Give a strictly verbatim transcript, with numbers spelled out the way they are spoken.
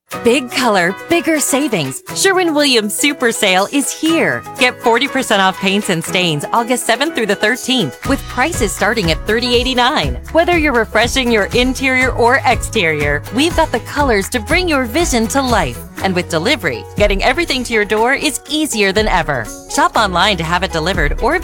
Big color, bigger savings. Sherwin-Williams Super Sale is here. Get forty percent off paints and stains August seventh through the thirteenth with prices starting at thirty eighty-nine. Whether you're refreshing your interior or exterior, we've got the colors to bring your vision to life. And with delivery, getting everything to your door is easier than ever. Shop online to have it delivered or